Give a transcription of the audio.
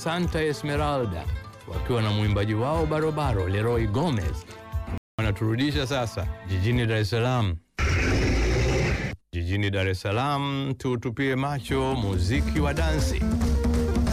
Santa Esmeralda wakiwa na mwimbaji wao barobaro Leroy Gomez. Wanaturudisha sasa jijini Dar es Salaam. Jijini Dar es Salaam tutupie macho muziki wa dansi.